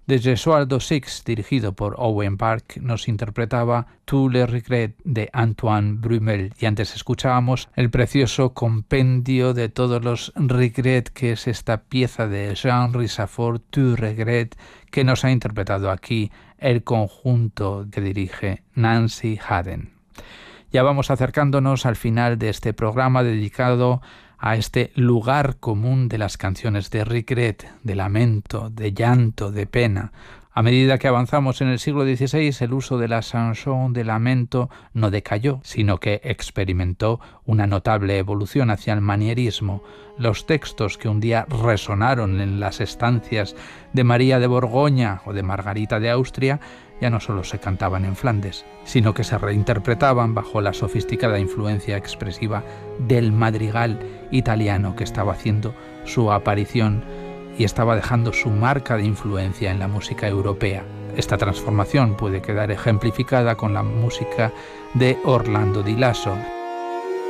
de Gesualdo Six, dirigido por Owen Park, nos interpretaba Tous les regrets de Antoine Brumel, y antes escuchábamos el precioso compendio de todos los regrets, que es esta pieza de Jean Richafort, Tu regret, que nos ha interpretado aquí el conjunto que dirige Nancy Haden. Ya vamos acercándonos al final de este programa dedicado a este lugar común de las canciones de regret, de lamento, de llanto, de pena. A medida que avanzamos en el siglo XVI, el uso de la chanson de lamento no decayó, sino que experimentó una notable evolución hacia el manierismo. Los textos que un día resonaron en las estancias de María de Borgoña o de Margarita de Austria ya no solo se cantaban en Flandes, sino que se reinterpretaban bajo la sofisticada influencia expresiva del madrigal italiano, que estaba haciendo su aparición y estaba dejando su marca de influencia en la música europea. Esta transformación puede quedar ejemplificada con la música de Orlando Di Lasso.